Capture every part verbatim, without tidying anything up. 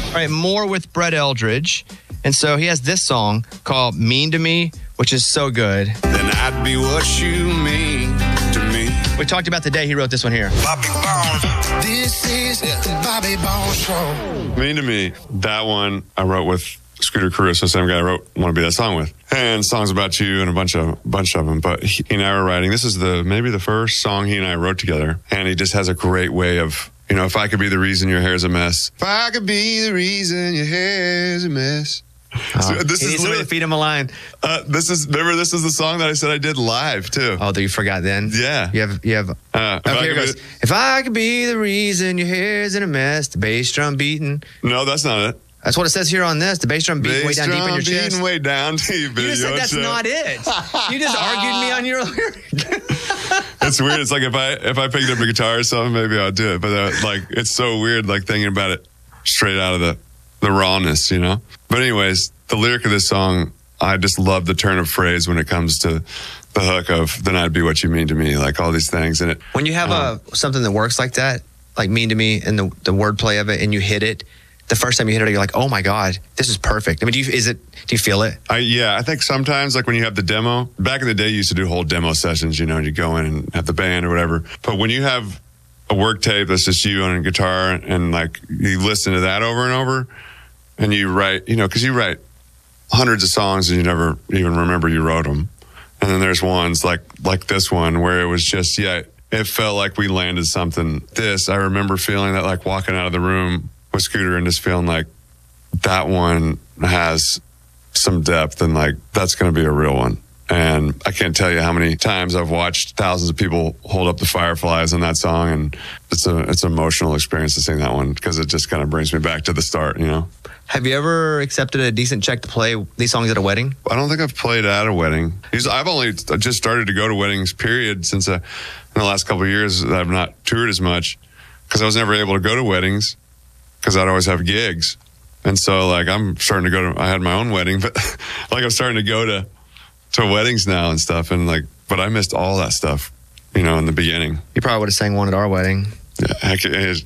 All right, more with Brett Eldredge. And so he has this song called Mean to Me, which is so good. Then I'd be what you mean to me. We talked about the day he wrote this one here. Bobby Bones. This is the Bobby Bones Show. Mean to Me, that one I wrote with Scooter Caruso, same guy I wrote Want to Be That Song with. And songs about you and a bunch of bunch of them. But he and I were writing, this is the maybe the first song he and I wrote together. And he just has a great way of, you know, if I could be the reason your hair's a mess. If I could be the reason your hair's a mess. Oh, so this he is needs somebody to feed him a line. Uh, this is remember this is the song that I said I did live too. Oh, that you forgot then? Yeah. You have you have. Uh, okay, here it goes. Be, if I could be the reason your hair's in a mess, the bass drum beating. No, that's not it. That's what it says here on this. The bass drum beating way down deep in your chest. Beating way down deep. You just said that's chest. Not it. You just argued me on your lyric. It's weird. It's like if I if I picked up a guitar or something, maybe I'd do it. But uh, like it's so weird, like thinking about it straight out of the the rawness, you know. But anyways, the lyric of this song, I just love the turn of phrase when it comes to the hook of "Then I'd be what you mean to me," like all these things. And it when you have um, a something that works like that, like "mean to me" and the the wordplay of it, and you hit it. The first time you hit it, you're like, "Oh my God, this is perfect." I mean, do you is it? Do you feel it? I, yeah, I think sometimes, like when you have the demo. Back in the day, you used to do whole demo sessions. You know, and you go in and have the band or whatever. But when you have a work tape that's just you on a guitar, and like you listen to that over and over, and you write, you know, because you write hundreds of songs and you never even remember you wrote them. And then there's ones like like this one where it was just yeah, it felt like we landed something. This I remember feeling that like walking out of the room with Scooter and just feeling like that one has some depth and like that's going to be a real one. And I can't tell you how many times I've watched thousands of people hold up the Fireflies on that song, and it's a it's an emotional experience to sing that one because it just kind of brings me back to the start, you know. Have you ever accepted a decent check to play these songs at a wedding? I don't think I've played at a wedding. I've only just started to go to weddings, period, since uh, in the last couple of years I've not toured as much because I was never able to go to weddings because I'd always have gigs. And so, like, I'm starting to go to, I had my own wedding, but like I'm starting to go to, to weddings now and stuff. And like, but I missed all that stuff, you know, in the beginning. You probably would have sang one at our wedding. Yeah, heck,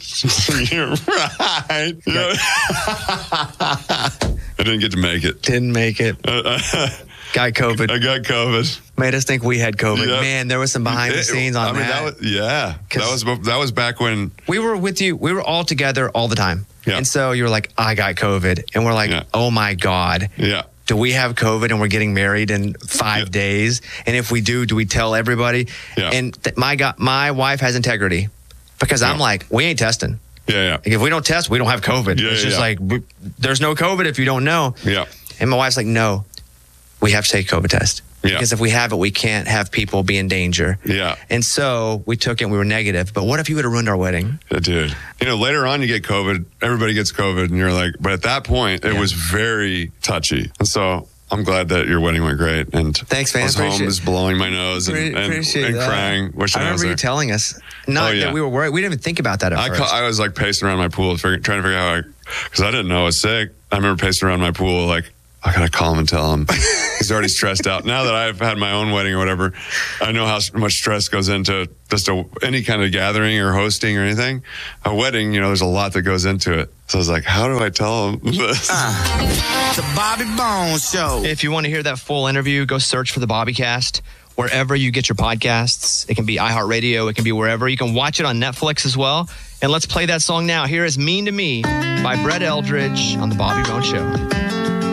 it, you're right. You know, I didn't get to make it. Didn't make it. Uh, uh, got COVID. I got COVID. Made us think we had COVID. Yep. Man, there was some behind it, the scenes on I mean, that. that was, yeah, that was that was back when we were with you. We were all together all the time. Yeah. And so you were like, I got COVID, and we're like, yeah. Oh my God. Yeah. Do we have COVID and we're getting married in five yeah. days? And if we do, do we tell everybody? Yeah. And th- my God, my wife has integrity because yeah. I'm like, we ain't testing. Yeah, yeah. Like if we don't test, we don't have COVID. Yeah, it's just yeah. like, we, there's no COVID if you don't know. Yeah. And my wife's like, no, we have to take a COVID test. Yeah. Because if we have it, we can't have people be in danger. Yeah. And so we took it and we were negative. But what if you would have ruined our wedding? Yeah, dude. You know, later on you get COVID. Everybody gets COVID. And you're like, but at that point, it yeah. was very touchy. And so I'm glad that your wedding went great. And thanks, man. I was home just blowing my nose and, and, and crying. Wishing I remember I was you there. telling us. Not oh, yeah. that we were worried. We didn't even think about that at I, first. Ca- I was like pacing around my pool, figure, trying to figure out how I, because I didn't know I was sick. I remember pacing around my pool like, I gotta call him and tell him. He's already stressed out. Now that I've had my own wedding or whatever, I know how much stress goes into just a, any kind of gathering or hosting or anything. A wedding, you know, there's a lot that goes into it. So I was like, how do I tell him this? Uh, the Bobby Bones Show. If you want to hear that full interview, go search for the Bobbycast wherever you get your podcasts. It can be iHeartRadio. It can be wherever. You can watch it on Netflix as well. And let's play that song now. Here is Mean to Me by Brett Eldredge on the Bobby Bones Show.